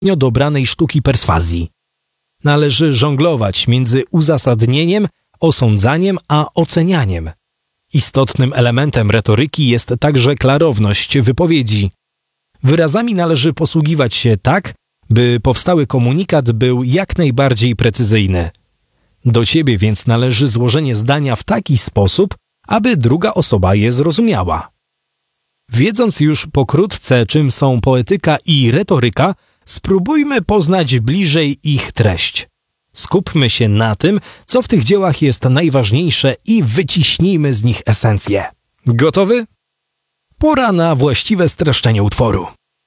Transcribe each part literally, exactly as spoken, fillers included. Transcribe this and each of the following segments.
odpowiednio dobranej sztuki perswazji. Należy żonglować między uzasadnieniem, osądzaniem a ocenianiem. Istotnym elementem retoryki jest także klarowność wypowiedzi. Wyrazami należy posługiwać się tak, by powstały komunikat był jak najbardziej precyzyjny. Do ciebie więc należy złożenie zdania w taki sposób, aby druga osoba je zrozumiała. Wiedząc już pokrótce, czym są poetyka i retoryka, spróbujmy poznać bliżej ich treść. Skupmy się na tym, co w tych dziełach jest najważniejsze i wyciśnijmy z nich esencję. Gotowy? Pora na właściwe streszczenie utworu.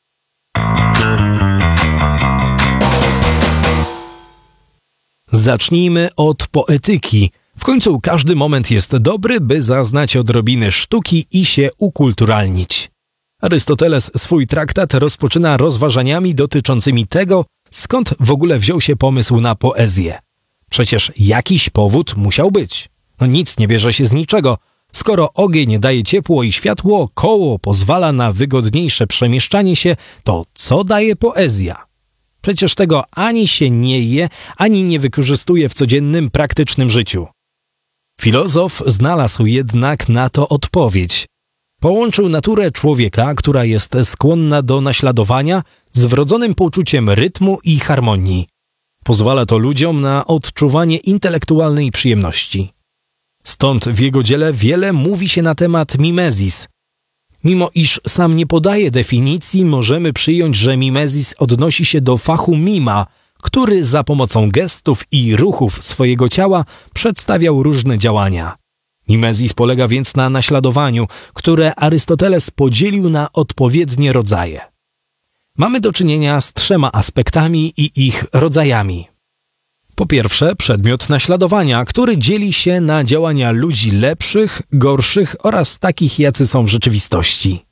Zacznijmy od poetyki. W końcu każdy moment jest dobry, by zaznać odrobiny sztuki i się ukulturalnić. Arystoteles swój traktat rozpoczyna rozważaniami dotyczącymi tego, skąd w ogóle wziął się pomysł na poezję. Przecież jakiś powód musiał być. No nic nie bierze się z niczego. Skoro ogień daje ciepło i światło, koło pozwala na wygodniejsze przemieszczanie się, to co daje poezja? Przecież tego ani się nie je, ani nie wykorzystuje w codziennym, praktycznym życiu. Filozof znalazł jednak na to odpowiedź. Połączył naturę człowieka, która jest skłonna do naśladowania, z wrodzonym poczuciem rytmu i harmonii. Pozwala to ludziom na odczuwanie intelektualnej przyjemności. Stąd w jego dziele wiele mówi się na temat mimezis. Mimo iż sam nie podaje definicji, możemy przyjąć, że mimezis odnosi się do fachu mima, który za pomocą gestów i ruchów swojego ciała przedstawiał różne działania. Mimezis polega więc na naśladowaniu, które Arystoteles podzielił na odpowiednie rodzaje. Mamy do czynienia z trzema aspektami i ich rodzajami. Po pierwsze, przedmiot naśladowania, który dzieli się na działania ludzi lepszych, gorszych oraz takich, jacy są w rzeczywistości.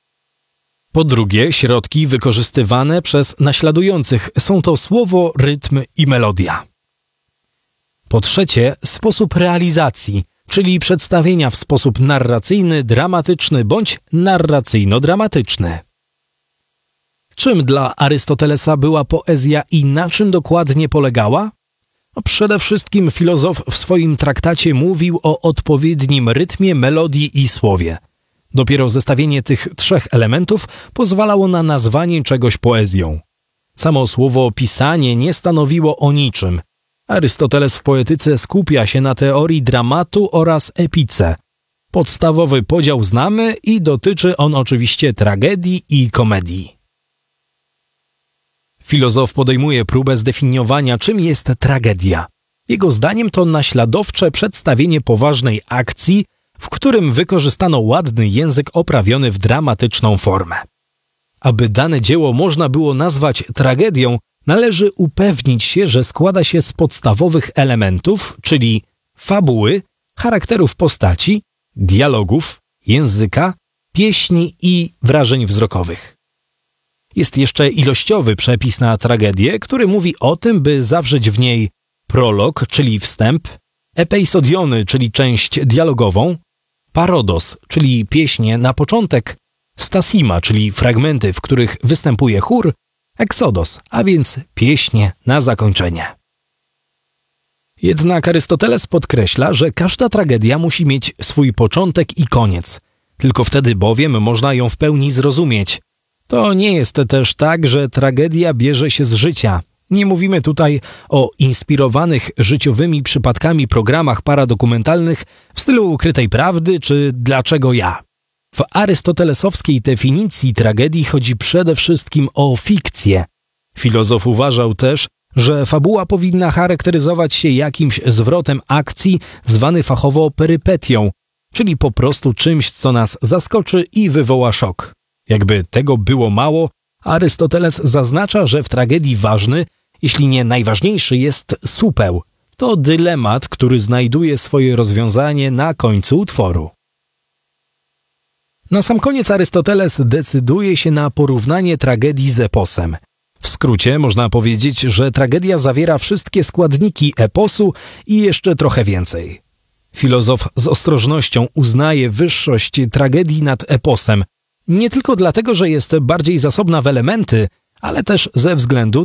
Po drugie, środki wykorzystywane przez naśladujących są to słowo, rytm i melodia. Po trzecie, sposób realizacji, czyli przedstawienia w sposób narracyjny, dramatyczny bądź narracyjno-dramatyczny. Czym dla Arystotelesa była poezja i na czym dokładnie polegała? No przede wszystkim filozof w swoim traktacie mówił o odpowiednim rytmie, melodii i słowie. Dopiero zestawienie tych trzech elementów pozwalało na nazwanie czegoś poezją. Samo słowo pisanie nie stanowiło o niczym. Arystoteles w poetyce skupia się na teorii dramatu oraz epice. Podstawowy podział znamy i dotyczy on oczywiście tragedii i komedii. Filozof podejmuje próbę zdefiniowania, czym jest tragedia. Jego zdaniem to naśladowcze przedstawienie poważnej akcji, w którym wykorzystano ładny język oprawiony w dramatyczną formę. Aby dane dzieło można było nazwać tragedią, należy upewnić się, że składa się z podstawowych elementów, czyli fabuły, charakterów postaci, dialogów, języka, pieśni i wrażeń wzrokowych. Jest jeszcze ilościowy przepis na tragedię, który mówi o tym, by zawrzeć w niej prolog, czyli wstęp, epeisodiony, czyli część dialogową, parodos, czyli pieśnie na początek, stasima, czyli fragmenty, w których występuje chór, exodos, a więc pieśnie na zakończenie. Jednak Arystoteles podkreśla, że każda tragedia musi mieć swój początek i koniec. Tylko wtedy bowiem można ją w pełni zrozumieć. To nie jest też tak, że tragedia bierze się z życia. Nie mówimy tutaj o inspirowanych życiowymi przypadkami programach paradokumentalnych w stylu Ukrytej Prawdy czy Dlaczego ja. W arystotelesowskiej definicji tragedii chodzi przede wszystkim o fikcję. Filozof uważał też, że fabuła powinna charakteryzować się jakimś zwrotem akcji zwany fachowo perypetią, czyli po prostu czymś, co nas zaskoczy i wywoła szok. Jakby tego było mało, Arystoteles zaznacza, że w tragedii ważny, jeśli nie najważniejszy, jest supeł. To dylemat, który znajduje swoje rozwiązanie na końcu utworu. Na sam koniec Arystoteles decyduje się na porównanie tragedii z eposem. W skrócie można powiedzieć, że tragedia zawiera wszystkie składniki eposu i jeszcze trochę więcej. Filozof z ostrożnością uznaje wyższość tragedii nad eposem, nie tylko dlatego, że jest bardziej zasobna w elementy, ale też ze względu